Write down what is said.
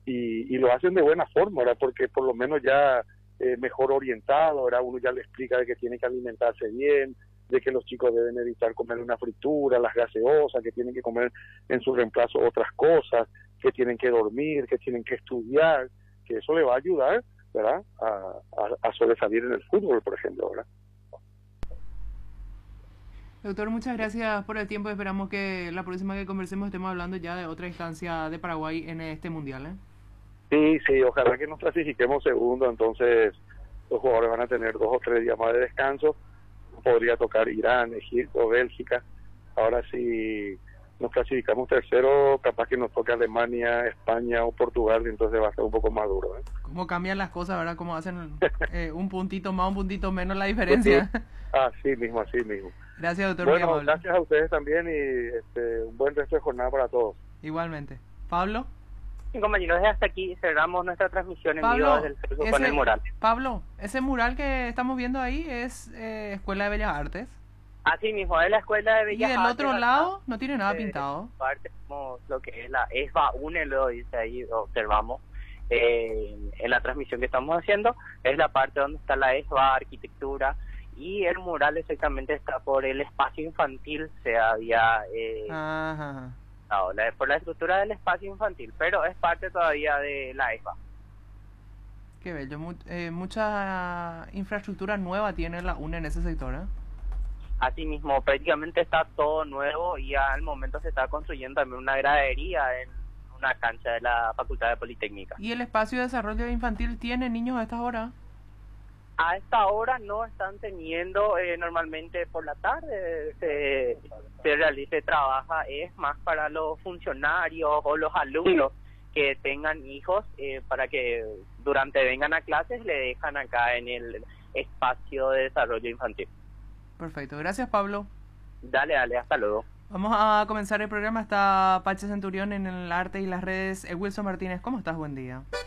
y lo hacen de buena forma, ¿verdad? Porque por lo menos ya mejor orientado, ¿verdad? Uno ya le explica de que tiene que alimentarse bien, de que los chicos deben evitar comer una fritura, las gaseosas, que tienen que comer en su reemplazo otras cosas, que tienen que dormir, que tienen que estudiar, que eso le va a ayudar, ¿verdad? A sobresalir en el fútbol, por ejemplo, ¿verdad? Doctor, muchas gracias por el tiempo. Esperamos que la próxima que conversemos estemos hablando ya de otra instancia de Paraguay en este mundial, ¿eh? Sí, sí, ojalá que nos clasifiquemos segundo, entonces los jugadores van a tener 2 o 3 días más de descanso. Podría tocar Irán, Egipto, Bélgica. Ahora si nos clasificamos tercero, capaz que nos toque Alemania, España o Portugal, y entonces va a ser un poco más duro, ¿eh? Cómo cambian las cosas, ¿verdad? Cómo hacen un puntito más, un puntito menos la diferencia. Así mismo, así mismo. Gracias, doctor. Muy Bueno, amable. gracias a ustedes también y un buen resto de jornada para todos. Igualmente. Pablo. Y compañeros, hasta aquí cerramos nuestra transmisión en vivo Pablo, desde el Facebook con el mural. Pablo, ese mural que estamos viendo ahí es Escuela de Bellas Artes. Así mismo, es la Escuela de Bellas Y Artes. del otro lado no tiene nada pintado. Parte vemos lo que es la ESBA UNE, lo dice ahí, observamos en la transmisión que estamos haciendo, es la parte donde está la ESBA Arquitectura, y el mural exactamente está por el espacio infantil, se había por la estructura del espacio infantil, pero es parte todavía de la ESBA. Qué bello, mucha infraestructura nueva tiene la UNE en ese sector, ¿eh? Asimismo, prácticamente está todo nuevo y al momento se está construyendo también una gradería en una cancha de la Facultad de Politécnica. ¿Y el espacio de desarrollo infantil tiene niños a estas horas? A esta hora no están teniendo, normalmente por la tarde se trabaja, es más para los funcionarios o los alumnos que tengan hijos, para que durante vengan a clases le dejan acá en el espacio de desarrollo infantil. Perfecto, gracias Pablo. Dale, hasta luego. Vamos a comenzar el programa. Está Pache Centurión en el arte y las redes. Wilson Martínez, ¿cómo estás? Buen día.